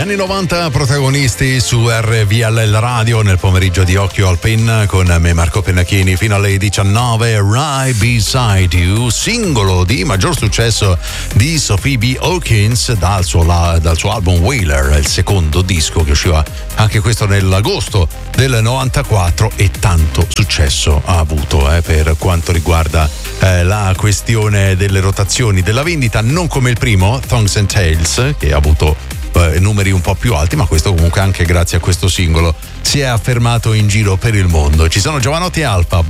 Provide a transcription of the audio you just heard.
anni 90 protagonisti su RVL Radio nel pomeriggio di Occhio al Pin con me Marco Pennacchini fino alle 19. Right Beside You, singolo di maggior successo di Sophie B. Hawkins dal suo album Wailer, il secondo disco che usciva anche questo nell'agosto del 94, e tanto successo ha avuto per quanto riguarda la questione delle rotazioni della vendita, non come il primo Tongues and Tales che ha avuto numeri un po' più alti, ma questo comunque anche grazie a questo singolo si è affermato in giro per il mondo. Ci sono Giovanotti e Alfa.